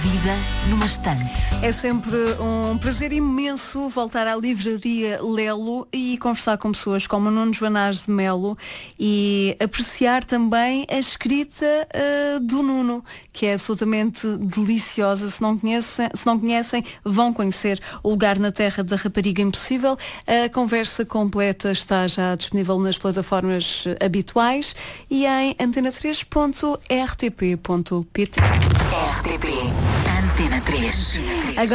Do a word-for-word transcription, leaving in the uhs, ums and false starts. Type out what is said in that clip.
Vida numa estante. É sempre um prazer imenso voltar à livraria Lelo e conversar com pessoas como o Nuno Joanás de Melo e apreciar também a escrita uh, do Nuno, que é absolutamente deliciosa. Se não conhecem, se não conhecem, vão conhecer O Lugar na Terra da Rapariga Impossível. A conversa completa está já disponível nas plataformas habituais e em antena três ponto r t p ponto p t. R T P Antena três. Agora